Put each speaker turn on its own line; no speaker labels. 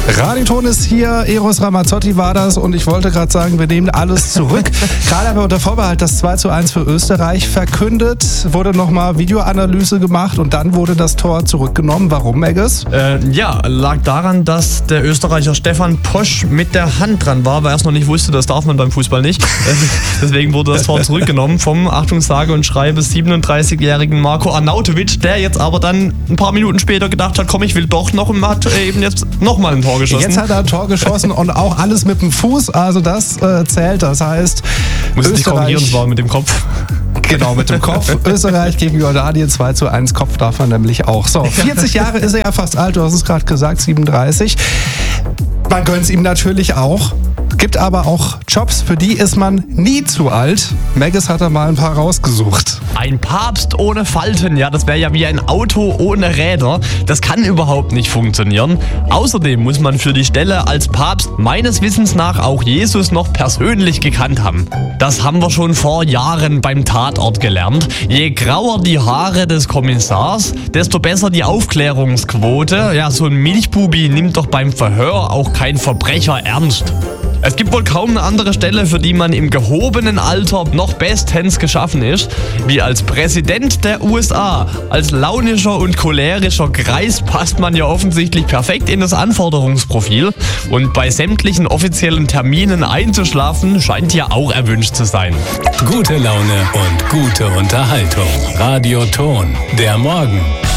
Radioton ist hier, Eros Ramazzotti war das und ich wollte gerade sagen, wir nehmen alles zurück. Gerade haben wir unter Vorbehalt das 2:1 für Österreich verkündet, wurde nochmal Videoanalyse gemacht und dann wurde das Tor zurückgenommen. Warum, Megges?
Lag daran, dass der Österreicher Stefan Posch mit der Hand dran war, weil er es noch nicht wusste, das darf man beim Fußball nicht. Deswegen wurde das Tor zurückgenommen vom, Achtung, sage und schreibe, 37-jährigen Marko Arnautovic, der jetzt aber dann ein paar Minuten später gedacht hat, komm, ich will doch noch und hat eben jetzt nochmal ein Tor geschossen.
Jetzt hat er ein Tor geschossen und auch alles mit dem Fuß, also das zählt. Das heißt,
muss ich korrigieren, es war mit dem Kopf.
Genau, mit dem Kopf. Österreich gegen Jordanien 2:1. Kopf darf man nämlich auch. So, 40 Jahre ist er ja fast alt, du hast es gerade gesagt, 37. Man gönnt es ihm natürlich auch. Gibt aber auch Jobs, für die ist man nie zu alt. Megges hat da mal ein paar rausgesucht.
Ein Papst ohne Falten, ja, das wäre ja wie ein Auto ohne Räder. Das kann überhaupt nicht funktionieren. Außerdem muss man für die Stelle als Papst meines Wissens nach auch Jesus noch persönlich gekannt haben. Das haben wir schon vor Jahren beim Tatort gelernt. Je grauer die Haare des Kommissars, desto besser die Aufklärungsquote. Ja, so ein Milchbubi nimmt doch beim Verhör auch kein Verbrecher ernst. Es gibt wohl kaum eine andere Stelle, für die man im gehobenen Alter noch bestens geschaffen ist, wie als Präsident der USA. Als launischer und cholerischer Greis passt man ja offensichtlich perfekt in das Anforderungsprofil. Und bei sämtlichen offiziellen Terminen einzuschlafen, scheint ja auch erwünscht zu sein.
Gute Laune und gute Unterhaltung. Radioton, der Morgen.